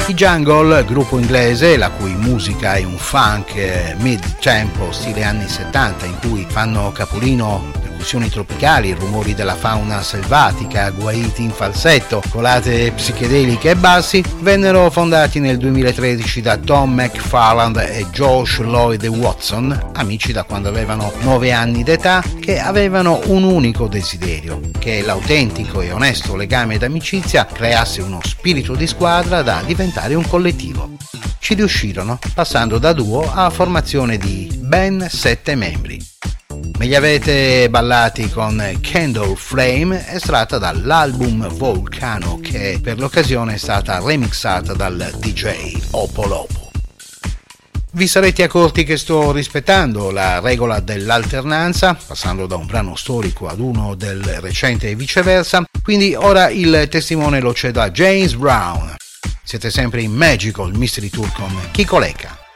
I Jungle, gruppo inglese la cui musica è un funk mid-tempo stile anni 70 in cui fanno capolino percussioni tropicali, rumori della fauna selvatica, guaiti in falsetto, colate psichedeliche e bassi, vennero fondati nel 2013 da Tom McFarland e Josh Lloyd Watson, amici da quando avevano 9 anni d'età, che avevano un unico desiderio, che l'autentico e onesto legame d'amicizia creasse uno spirito di squadra da diventare un collettivo. Ci riuscirono, passando da duo a formazione di ben 7 membri. Me li avete ballati con Candle Flame, estratta dall'album Volcano, che per l'occasione è stata remixata dal DJ Opolopo. Vi sarete accorti che sto rispettando la regola dell'alternanza, passando da un brano storico ad uno del recente e viceversa, quindi ora il testimone lo cedo a James Brown. Siete sempre in Magical Mystery Tour con Kiko Lecca.